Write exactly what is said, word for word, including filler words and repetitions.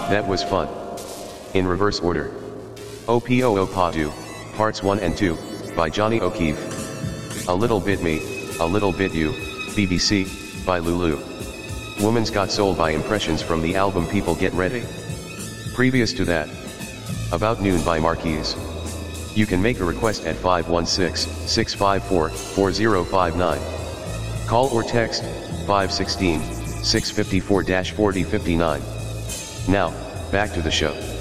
That was fun. In reverse order. O P O O Padu, Parts one and two, by Johnny O'Keefe. A Little Bit Me, A Little Bit You, B B C, by Lulu. Woman's Got Soul by Impressions from the album People Get Ready. Previous to that, About Noon by Marquise. You can make a request at five one six, six five four, four zero five nine. Call or text, five one six, six five four, four zero five nine. Now, back to the show.